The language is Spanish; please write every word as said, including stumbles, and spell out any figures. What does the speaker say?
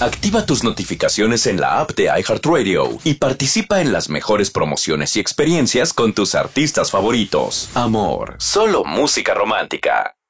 Activa tus notificaciones en la app de iHeartRadio y participa en las mejores promociones y experiencias con tus artistas favoritos. Amor, solo música romántica.